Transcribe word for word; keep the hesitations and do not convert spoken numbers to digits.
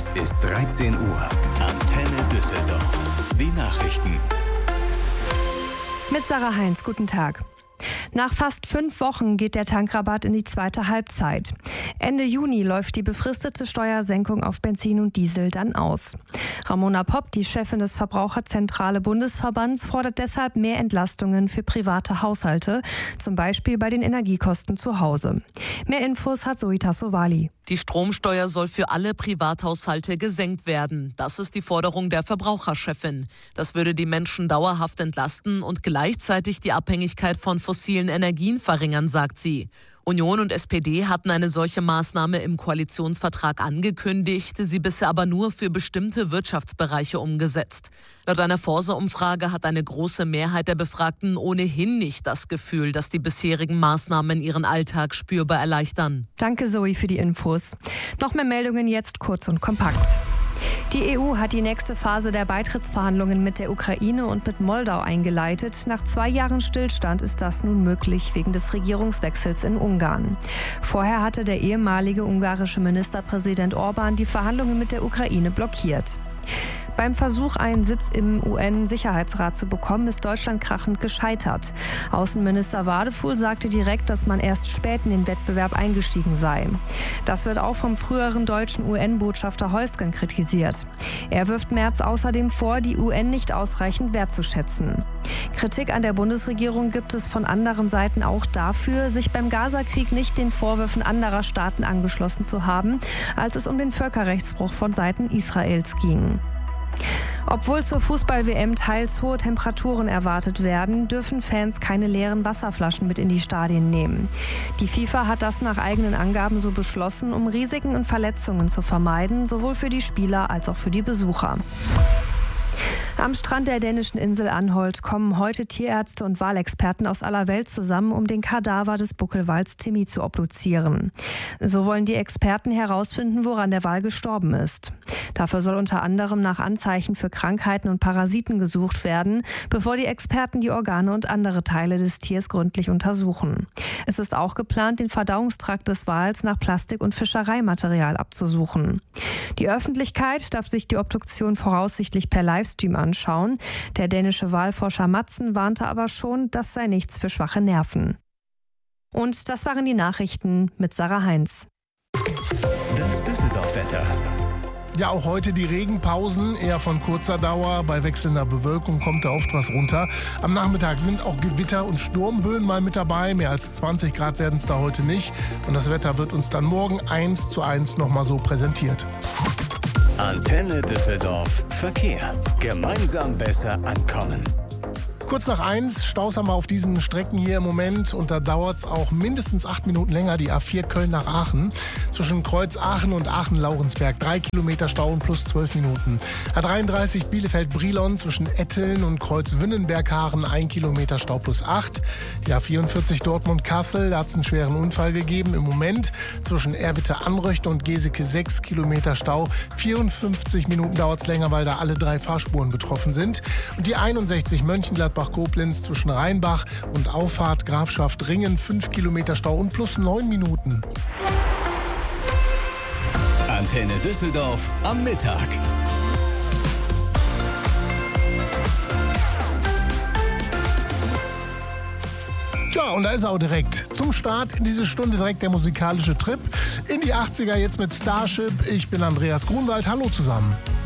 Es ist dreizehn Uhr. Antenne Düsseldorf. Die Nachrichten. Mit Sarah Heinz, guten Tag. Nach fast fünf Wochen geht der Tankrabatt in die zweite Halbzeit. Ende Juni läuft die befristete Steuersenkung auf Benzin und Diesel dann aus. Ramona Popp, die Chefin des Verbraucherzentrale Bundesverbands, fordert deshalb mehr Entlastungen für private Haushalte, zum Beispiel bei den Energiekosten zu Hause. Mehr Infos hat Zoe Tassovali. Die Stromsteuer soll für alle Privathaushalte gesenkt werden. Das ist die Forderung der Verbraucherchefin. Das würde die Menschen dauerhaft entlasten und gleichzeitig die Abhängigkeit von fossilen Energien verringern, sagt sie. Union und S P D hatten eine solche Maßnahme im Koalitionsvertrag angekündigt, sie bisher aber nur für bestimmte Wirtschaftsbereiche umgesetzt. Laut einer Forsa-Umfrage hat eine große Mehrheit der Befragten ohnehin nicht das Gefühl, dass die bisherigen Maßnahmen ihren Alltag spürbar erleichtern. Danke Zoe für die Infos. Noch mehr Meldungen jetzt kurz und kompakt. Die E U hat die nächste Phase der Beitrittsverhandlungen mit der Ukraine und mit Moldau eingeleitet. Nach zwei Jahren Stillstand ist das nun möglich wegen des Regierungswechsels in Ungarn. Vorher hatte der ehemalige ungarische Ministerpräsident Orban die Verhandlungen mit der Ukraine blockiert. Beim Versuch, einen Sitz im U N-Sicherheitsrat zu bekommen, ist Deutschland krachend gescheitert. Außenminister Wadefuhl sagte direkt, dass man erst spät in den Wettbewerb eingestiegen sei. Das wird auch vom früheren deutschen U N-Botschafter Heusgen kritisiert. Er wirft Merz außerdem vor, die U N nicht ausreichend wertzuschätzen. Kritik an der Bundesregierung gibt es von anderen Seiten auch dafür, sich beim Gaza-Krieg nicht den Vorwürfen anderer Staaten angeschlossen zu haben, als es um den Völkerrechtsbruch von Seiten Israels ging. Obwohl zur Fußball-W M teils hohe Temperaturen erwartet werden, dürfen Fans keine leeren Wasserflaschen mit in die Stadien nehmen. Die FIFA hat das nach eigenen Angaben so beschlossen, um Risiken und Verletzungen zu vermeiden, sowohl für die Spieler als auch für die Besucher. Am Strand der dänischen Insel Anholt kommen heute Tierärzte und Walexperten aus aller Welt zusammen, um den Kadaver des Buckelwals Timmy zu obduzieren. So wollen die Experten herausfinden, woran der Wal gestorben ist. Dafür soll unter anderem nach Anzeichen für Krankheiten und Parasiten gesucht werden, bevor die Experten die Organe und andere Teile des Tiers gründlich untersuchen. Es ist auch geplant, den Verdauungstrakt des Wals nach Plastik- und Fischereimaterial abzusuchen. Die Öffentlichkeit darf sich die Obduktion voraussichtlich per Livestream anschauen. Der dänische Walforscher Madsen warnte aber schon, das sei nichts für schwache Nerven. Und das waren die Nachrichten mit Sarah Heinz. Das Düsseldorf-Wetter. Ja, auch heute die Regenpausen, eher von kurzer Dauer. Bei wechselnder Bewölkung kommt da oft was runter. Am Nachmittag sind auch Gewitter und Sturmböen mal mit dabei. Mehr als zwanzig Grad werden es da heute nicht. Und das Wetter wird uns dann morgen eins zu eins nochmal so präsentiert. Antenne Düsseldorf. Verkehr. Gemeinsam besser ankommen. Kurz nach eins, Staus haben wir auf diesen Strecken hier im Moment und da dauert es auch mindestens acht Minuten länger, die A vier Köln nach Aachen. Zwischen Kreuz Aachen und Aachen-Laurensberg, drei Kilometer Stau und plus zwölf Minuten. A dreiunddreißig Bielefeld-Brilon zwischen Etteln und Kreuz Wünnenberg-Haaren, ein Kilometer Stau plus acht. Die A vierundvierzig Dortmund-Kassel, da hat es einen schweren Unfall gegeben. Im Moment zwischen Erwitte-Anröchte und Geseke sechs Kilometer Stau. vierundfünfzig Minuten dauert es länger, weil da alle drei Fahrspuren betroffen sind. Und die einundsechzig Mönchengladbach-Koblenz zwischen Rheinbach und Auffahrt Grafschaft Ringen, fünf Kilometer Stau und plus neun Minuten. Antenne Düsseldorf am Mittag. Ja, und da ist er auch direkt. Zum Start in diese Stunde direkt der musikalische Trip in die achtziger, jetzt mit Starship. Ich bin Andreas Grunwald. Hallo zusammen.